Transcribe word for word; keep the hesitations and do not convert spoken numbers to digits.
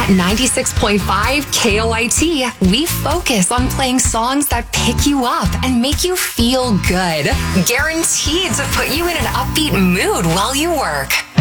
At ninety-six point five K O I T, we focus on playing songs that pick you up and make you feel good. Guaranteed to put you in an upbeat mood while you work.